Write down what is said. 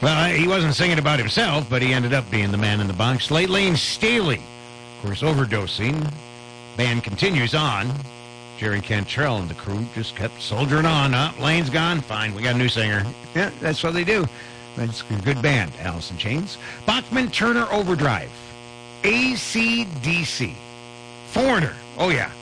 Well, he wasn't singing about himself, but he ended up being the man in the box. Late Lane Staley, of course, overdosing. Band continues on. Jerry Cantrell and the crew just kept soldiering on. Lane's gone. Fine, we got a new singer. Yeah, that's what they do. That's a good band, Alice in Chains. Bachman Turner Overdrive. AC/DC. Foreigner. Oh, yeah.